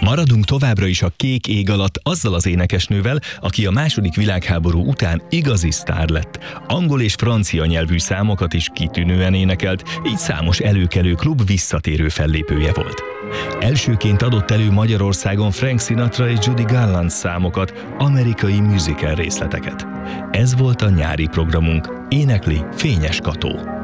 Maradunk továbbra is a kék ég alatt azzal az énekesnővel, aki a II. Világháború után igazi sztár lett. Angol és francia nyelvű számokat is kitűnően énekelt, így számos előkelő klub visszatérő fellépője volt. Elsőként adott elő Magyarországon Frank Sinatra és Judy Garland számokat, amerikai musical részleteket. Ez volt a nyári programunk, énekli Fényes Kató.